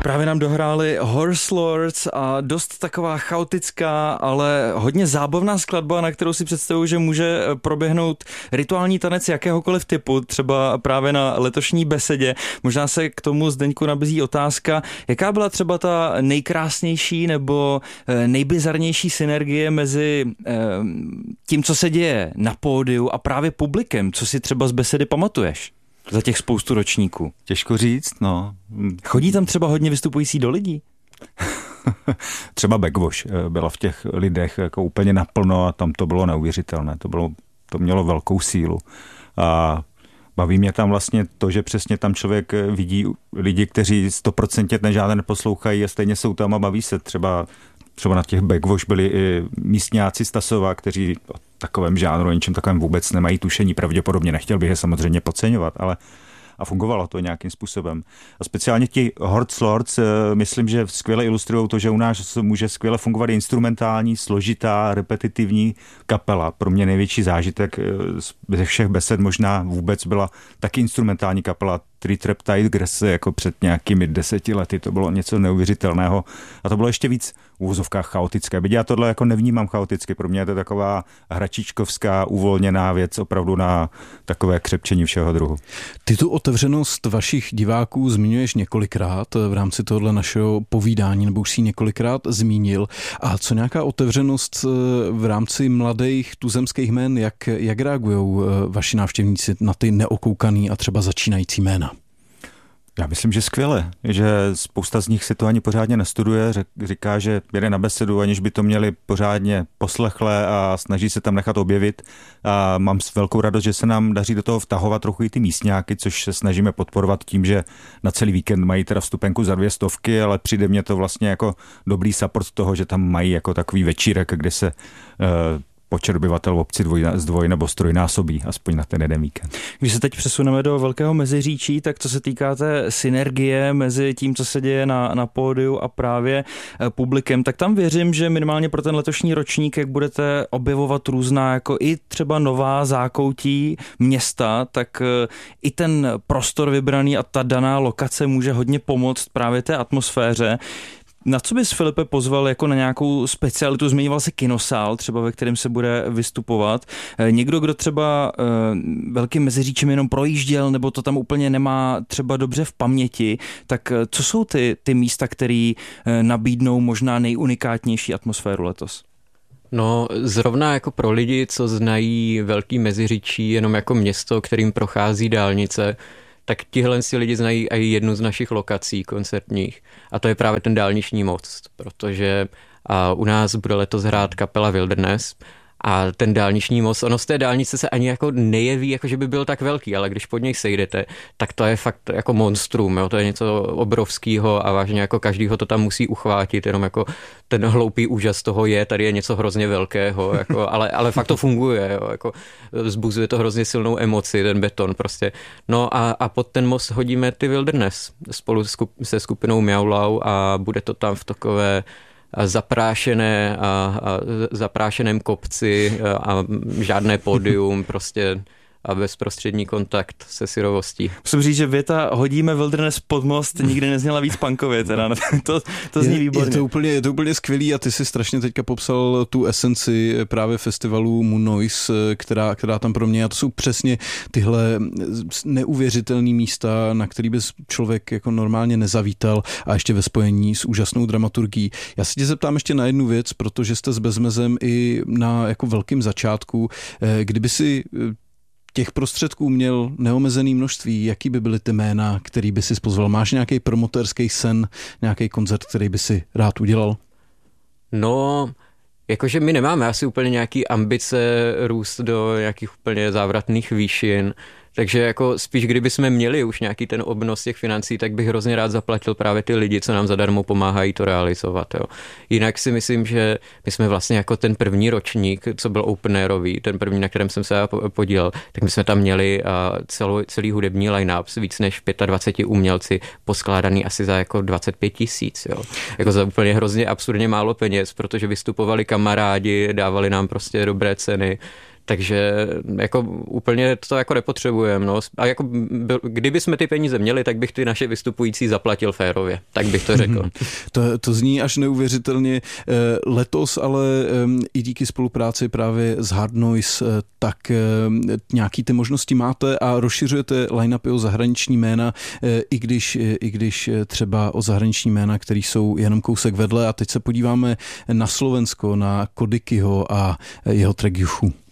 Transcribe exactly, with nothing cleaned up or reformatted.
Právě nám dohráli Horse Lords a dost taková chaotická, ale hodně zábavná skladba, na kterou si představuji, že může proběhnout rituální tanec jakéhokoliv typu, třeba právě na letošní besedě. Možná se k tomu, Zdeňku, nabízí otázka, jaká byla třeba ta nejkrásnější nebo nejbizarnější synergie mezi tím, co se děje na pódiu a právě publikem, co si třeba z besedy pamatuješ za těch spoustu ročníků? Těžko říct, no. Chodí tam třeba hodně vystupující do lidí? Třeba Backwash byla v těch lidech jako úplně naplno a tam to bylo neuvěřitelné. To, bylo, to mělo velkou sílu. A baví mě tam vlastně to, že přesně tam člověk vidí lidi, kteří stoprocentně ten žádné neposlouchají a stejně jsou tam a baví se. Třeba, třeba na těch Backwash byli i místňáci z Tasova, kteří o takovém žánru, o něčem takovém vůbec nemají tušení. Pravděpodobně nechtěl bych je samozřejmě podceňovat, ale a fungovalo to nějakým způsobem. A speciálně ti Horse Lords, myslím, že skvěle ilustrují to, že u nás může skvěle fungovat instrumentální, složitá, repetitivní kapela. Pro mě největší zážitek ze všech besed možná vůbec byla taky instrumentální kapela Three Trap Tigers jako před nějakými deseti lety. To bylo něco neuvěřitelného. A to bylo ještě víc v úvozovkách chaotické. Byť já tohle jako nevnímám chaoticky. Pro mě je to taková hračičkovská, uvolněná věc, opravdu na takové křepčení všeho druhu. Ty tu otevřenost vašich diváků zmiňuješ několikrát v rámci tohohle našeho povídání, nebo už si několikrát zmínil. A co nějaká otevřenost v rámci mladých tuzemských jmén, jak, jak reagují vaši návštěvníci na ty neokoukaný a třeba začínající jména? Já myslím, že skvěle, že spousta z nich si to ani pořádně nestuduje, říká, že jede na besedu, aniž by to měli pořádně poslechlé a snaží se tam nechat objevit. A mám velkou radost, že se nám daří do toho vtahovat trochu i ty místňáky, což se snažíme podporovat tím, že na celý víkend mají teda vstupenku za dvě stovky, ale přijde mně to vlastně jako dobrý support toho, že tam mají jako takový večírek, kde se uh, počet obyvatel v obci dvoj, zdvoj nebo strojnásobí, aspoň na ten jeden víkend. Když se teď přesuneme do Velkého Meziříčí, tak co se týká té synergie mezi tím, co se děje na, na pódiu a právě publikem, tak tam věřím, že minimálně pro ten letošní ročník, jak budete objevovat různá, jako i třeba nová zákoutí města, tak i ten prostor vybraný a ta daná lokace může hodně pomoct právě té atmosféře. Na co bys, Filipe, pozval jako na nějakou specialitu? Zmiňoval se kinosál, třeba ve kterém se bude vystupovat. Někdo, kdo třeba e, Velkým Meziříčím jenom projížděl, nebo to tam úplně nemá třeba dobře v paměti, tak co jsou ty, ty místa, které e, nabídnou možná nejunikátnější atmosféru letos? No, zrovna jako pro lidi, co znají Velký Meziříčí jenom jako město, kterým prochází dálnice, tak tihle si lidi znají i jednu z našich lokací koncertních a to je právě ten dálniční most, protože a, u nás bude letos hrát kapela Wilderness a ten dálniční most, ono z té dálnice se ani jako nejeví, jako že by byl tak velký, ale když pod něj sejdete, tak to je fakt jako monstrum, jo? To je něco obrovského a vážně jako každýho to tam musí uchvátit, jenom jako ten hloupý úžas toho je, tady je něco hrozně velkého, jako, ale, ale fakt to funguje, jo? Jako vzbuzuje to hrozně silnou emoci, ten beton prostě. No a, a pod ten most hodíme ty Wilderness spolu se skupinou Miaulau a bude to tam v takové zaprášené a, a zaprášeném kopci a, a žádné pódium, prostě a bezprostřední kontakt se syrovostí. Musím říct, že věta hodíme Wilderness pod most nikdy nezněla víc punkově, teda. To, to zní výborně. Je to, úplně, je to úplně skvělý a ty si strašně teďka popsal tu esenci právě festivalu Moon Noise, která, která tam pro mě, a to jsou přesně tyhle neuvěřitelné místa, na který by člověk jako normálně nezavítal a ještě ve spojení s úžasnou dramaturgií. Já se tě zeptám ještě na jednu věc, protože jste s Bezmezem i na jako velkým začátku, kdyby si těch prostředků měl neomezený množství, jaký by byly ty jména, který by si pozval? Máš nějaký promotérský sen, nějaký koncert, který by si rád udělal? No, jakože my nemáme asi úplně nějaký ambice růst do nějakých úplně závratných výšin, takže jako spíš kdyby jsme měli už nějaký ten obnos těch financí, tak bych hrozně rád zaplatil právě ty lidi, co nám zadarmo pomáhají to realizovat. Jo. Jinak si myslím, že my jsme vlastně jako ten první ročník, co byl open airový, ten první, na kterém jsem se podílel, tak my jsme tam měli celou, celý hudební line-up s víc než dvacet pět umělci poskládaný asi za jako dvacet pět tisíc. Jo. Jako za úplně hrozně absurdně málo peněz, protože vystupovali kamarádi, dávali nám prostě dobré ceny. Takže jako úplně to jako nepotřebujeme. No. A jako kdyby jsme ty peníze měli, tak bych ty naše vystupující zaplatil férově. Tak bych to řekl. to, to zní až neuvěřitelně. Letos ale i díky spolupráci právě s Hard Noise, tak nějaký ty možnosti máte a rozšiřujete line-upy o zahraniční jména, i když, i když třeba o zahraniční jména, který jsou jenom kousek vedle. A teď se podíváme na Slovensko, na Kodikyho a jeho track Juchu.